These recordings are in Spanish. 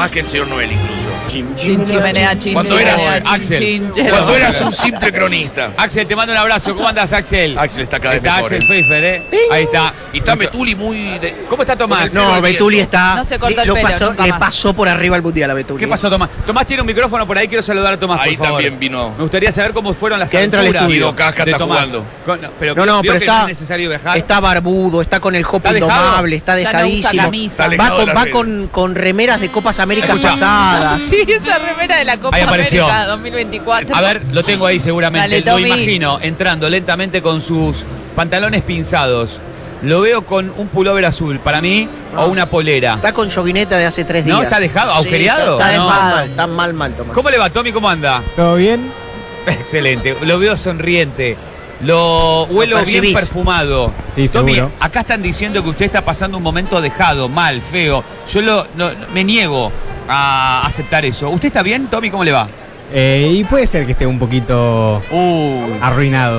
más que el señor Noel incluso. Chin chimenea, chin Cuando chimenea, eras, chin, Axel, chin, Cuando eras un simple cronista. Axel, te mando un abrazo. ¿Cómo andas, Axel? Axel está cada vez Está mejor. Axel Pfeiffer, Ahí está. Y está Betuli muy... ¿Cómo está Tomás? Con el No, Betuli está. No se cortó el pelo, nunca le más. pasó por arriba al mundial a Betuli. ¿Qué pasó, Tomás? Tomás tiene un micrófono por ahí, quiero saludar a Tomás, Ahí por favor. también vino. Me gustaría saber cómo fueron las Que entra al aventuras estudio. Guido Casca de está Tomás. jugando. Pero No, vio pero que está, no es necesario viajar. está barbudo, está con el hopo ¿Está dejado? indomable, está Ya no usa dejadísimo. camisa. Está alejado de la Va red. con remeras de Copas Américas Escucha. pasadas. Sí, esa remera de la Copa Ahí apareció. América 2024. A ver, lo tengo ahí seguramente. Dale, Lo Tommy. imagino entrando lentamente con sus pantalones pinzados. Lo veo con un pullover azul, para mí, o una polera. Está con yoguineta de hace 3 días. ¿No? ¿Está dejado? ¿Agujereado? Está No. mal, está mal, Tomás. ¿Cómo le va, Tommy? ¿Cómo anda? ¿Todo bien? Excelente. Lo veo sonriente. Lo huelo bien percibís. perfumado. Sí, Tommy, seguro. acá están diciendo que usted está pasando un momento dejado, mal, feo. Yo me niego a aceptar eso. ¿Usted está bien, Tommy? ¿Cómo le va? Y puede ser que esté un poquito arruinado.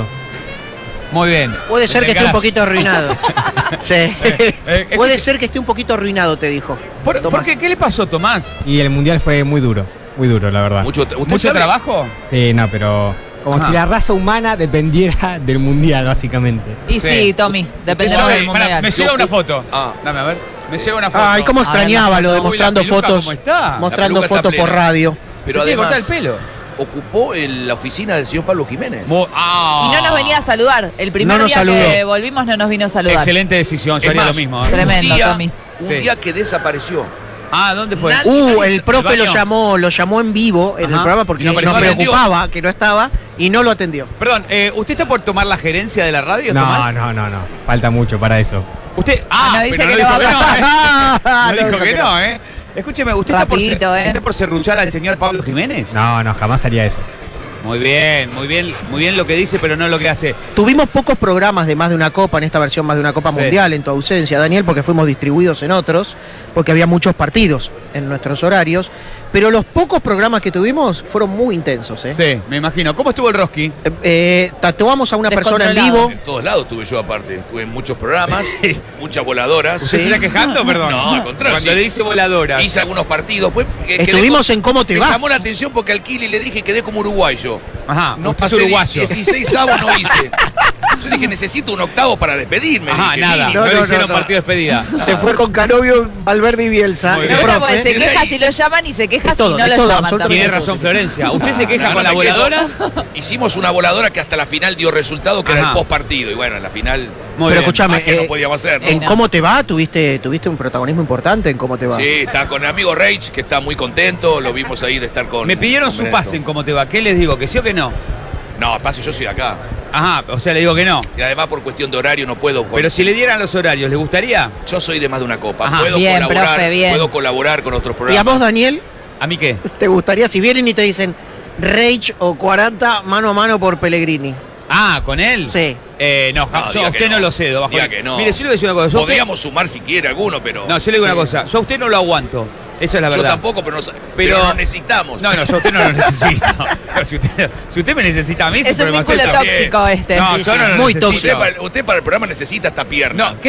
Muy bien. Puede ser que esté un Ganas. poquito arruinado. Sí. Puede ser que esté un poquito arruinado, te dijo. ¿Por Tomás. qué? ¿Qué le pasó, Tomás? Y el mundial fue muy duro, la verdad. ¿Usted ¿Mucho sabe? trabajo? Sí, no, pero como Ajá. si la raza humana dependiera del mundial, básicamente. Y sí, Tommy, dependemos ¿Sabe? del Pará, mundial. me llega una foto. Ah. Dame, a ver. Me llega una foto. Ay, cómo extrañaba lo de Uy, la mostrando peluca, fotos. ¿cómo está? Mostrando La peluca está fotos por plena. radio. Pero Se tiene que cortar además el pelo. ocupó la oficina del señor Pablo Jiménez. Y no nos venía a saludar. El primer No nos día que saludó. volvimos no nos vino a saludar. Excelente decisión, yo Es haría más, lo mismo. ¿eh? Tremendo, Tommy. Un Sí. día que desapareció. Ah, ¿dónde fue? El profe ¿El lo llamó en vivo en el Ajá. programa porque Y no nos apareció. preocupaba que no estaba y no lo atendió. Perdón, ¿usted está por tomar la gerencia de la radio, No, Tomás? no. Falta mucho para eso. Usted. no dice pero que no no va dijo a que no, ¿eh? No No, dijo que no. no, ¿eh? Escúcheme, ¿usted Rapidito, está por serruchar al señor Pablo Jiménez? No, jamás haría eso. Muy bien lo que dice, pero no lo que hace. Tuvimos pocos programas de Más de una Copa, en esta versión Más de una Copa Sí. Mundial, en tu ausencia, Daniel, porque fuimos distribuidos en otros, porque había muchos partidos en nuestros horarios, pero los pocos programas que tuvimos fueron muy intensos. Sí, me imagino. ¿Cómo estuvo el Roski? Tatuamos a una persona en Descontrolado. vivo. En todos lados estuve yo aparte. Estuve en muchos programas, muchas voladoras. ¿Usted se está quejando, perdón? No, al contrario, Cuando sí. le dice voladora. Hice algunos partidos. Pues, Estuvimos en Cómo te me va. llamó la atención porque al Kili le dije que quedé como uruguayo. Ajá, No usted es pasé uruguayo. 16 avos, no hice. Yo dije, necesito un octavo para despedirme. Ajá, dije, nada. mínimo. No, No, le hicieron no. partido de despedida. Se fue con Canovio, Valverde y Bielsa. Muy el bien. Me gusta porque profe. se queja si lo llaman y se queja Es todo, si no es lo todo, llaman absolutamente. Tiene también. razón Florencia. ¿Usted se queja No, con la me quedo. voladora? Hicimos una voladora que hasta la final dio resultado, que era Ajá. el post partido. Y bueno, en la final, Muy Pero bien. escuchame, más que no podíamos hacer. ¿no? en Cómo te va, tuviste un protagonismo importante en Cómo te va. Sí, está con el amigo Reich, que está muy contento. Lo vimos ahí de estar con. Me pidieron con su Benedetto. pase en cómo te va. ¿Qué les digo? ¿Que sí o que no? No, pase, yo soy de acá. Ajá, o sea, le digo que no. Y además, por cuestión de horario, no puedo. Pero si le dieran los horarios, ¿le gustaría? Yo soy de Más de una Copa. Ajá. Puedo Bien, colaborar, profe, bien. puedo colaborar con otros Y a programas. vos, Daniel, ¿A mí qué? ¿te gustaría si vienen y te dicen Reich o 40 mano a mano por Pellegrini? Ah, ¿con él? Sí. No, No, yo diga a que usted no no. lo cedo. Bajo Diga que no. Mire, yo le voy a decir una cosa. Yo a usted- Podríamos sumar si quiere alguno, pero. No, yo le digo una cosa. Yo a usted no lo aguanto. Esa es la yo verdad. tampoco, pero Pero- no necesitamos. No, yo a usted no lo necesito. No, si usted me necesita a mí, Es un problema vínculo suyo. tóxico este. No, yo no lo Muy necesito. Usted para el programa necesita esta pierna. No, ¿qué?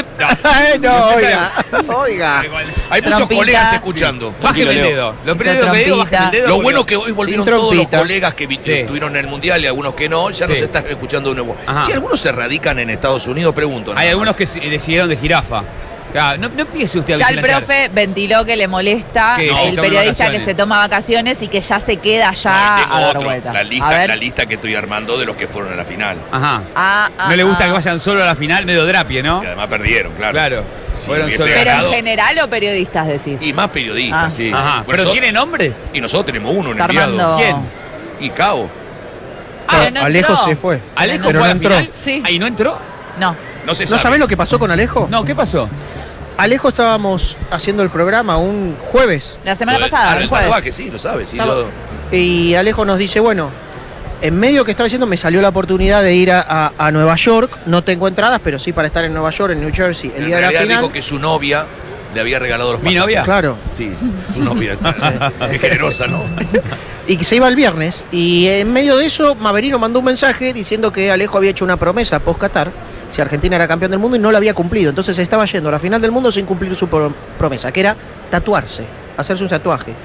No, Usted oiga, oiga. Hay muchos Trompitas. colegas escuchando. Bájeme el Leo. dedo. Lo Esa primero que digo, bájeme el trompita. dedo. Lo porque- bueno que hoy volvieron Sin todos los trompita. colegas que Sí. estuvieron en el Mundial y algunos que no, ya Sí. nos están escuchando de nuevo. Ajá. Si algunos se radican en Estados Unidos, pregunto. Hay nada algunos más. que decidieron de jirafa. Claro, no empiece usted a Ya el vigilar. profe ventiló que le molesta Que no, el tome periodista vacaciones. que se toma vacaciones y que ya se queda No, ya y tengo a dar otro, vuelta. la A lista, ver. la lista que estoy armando de los que fueron a la final. Ajá. Ah, No le gusta ah. que vayan solo a la final, medio drapie, ¿no? Que además perdieron, claro. Claro. Si Fueron hubiese solo. Pero en ganado. general o periodistas decís. Y más periodistas, Ah. sí. Ajá. Bueno, ¿Pero nosotros- tiene nombres? Y nosotros tenemos uno, un Está enviado. armando. ¿Quién? Y Cao. Ah, no Alejo entró. se fue. ¿Alejo pero fue no a la entró. final? Sí. ¿Ahí no entró? No. No se ¿No sabe. sabés lo que pasó con Alejo? No, ¿qué pasó? Alejo estábamos haciendo el programa un jueves La semana Lo de- pasada, lo el del jueves. tatuaje, sí, lo sabe. Sí, Estaba- lo- y Alejo nos dice, bueno, en medio que estaba diciendo me salió la oportunidad de ir a Nueva York, no tengo entradas, pero sí para estar en Nueva York, en New Jersey, el en día de la realidad final. dijo que su novia le había regalado los ¿Mi pasajes. novia? Claro. Sí, su novia. Qué generosa, ¿no? Y que se iba el viernes. Y en medio de eso, Maverino mandó un mensaje diciendo que Alejo había hecho una promesa post-Qatar, si Argentina era campeón del mundo, y no la había cumplido. Entonces estaba yendo a la final del mundo sin cumplir su promesa, que era tatuarse, hacerse un tatuaje.